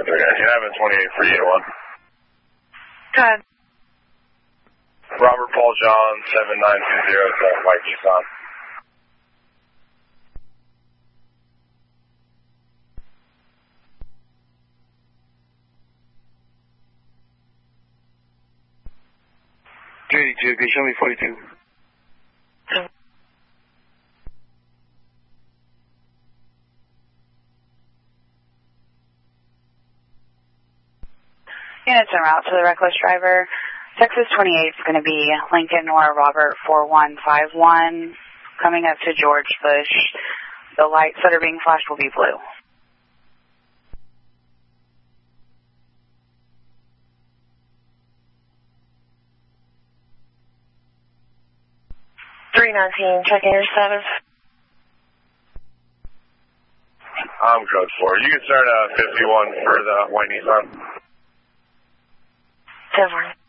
You have a 28 for you, 1. Go ahead. Robert Paul John, 7920, White Nissan. Can you show me 42? Units en route to the reckless driver. Texas 28 is going to be Lincoln Nora Robert 4151. Coming up to George Bush. The lights that are being flashed will be blue. Checking your status. I'm code 4. You can start 51 for the white Nissan. 10-4.